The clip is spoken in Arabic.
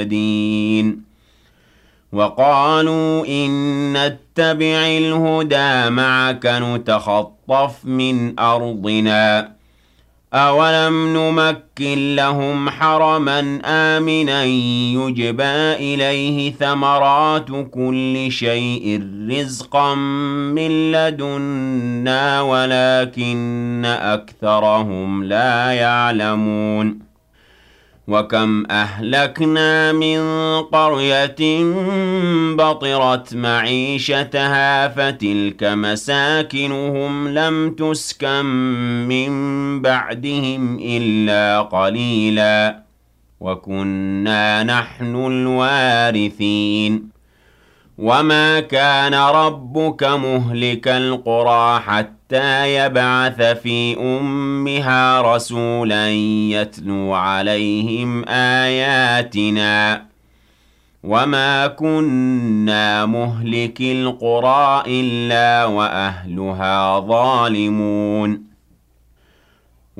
مهتدين وقالوا إن نتبع الهدى معك نتخطف من أرضنا أولم نمكن لهم حرما آمنا يجبى إليه ثمرات كل شيء رزقا من لدنا ولكن أكثرهم لا يعلمون وكم أهلكنا من قرية بطرت معيشتها فتلك مساكنهم لم تسكن من بعدهم إلا قليلا وكنا نحن الوارثين وما كان ربك مهلك القرى حتى يبعث في أمها رسولا يتلو عليهم آياتنا وما كنا مهلك القرى إلا وأهلها ظالمون